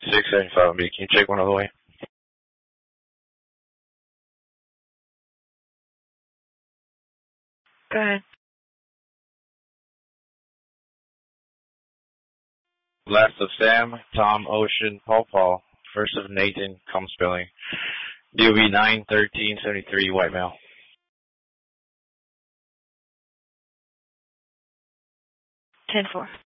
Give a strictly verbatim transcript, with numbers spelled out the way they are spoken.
six seventy-five on B. Can you check one other way? Go ahead. Last of Sam, Tom, Ocean, Paul, Paul. First of Nathan, come spelling. D O B nine thirteen seventy-three, white male. ten four.